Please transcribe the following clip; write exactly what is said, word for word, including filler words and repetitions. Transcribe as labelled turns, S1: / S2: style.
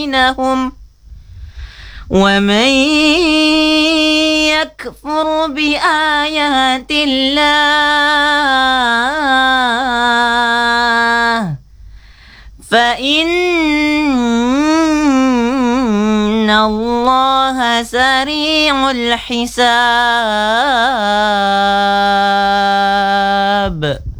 S1: بينهم ومن يكفر بآيات الله فإن الله سريع الحساب.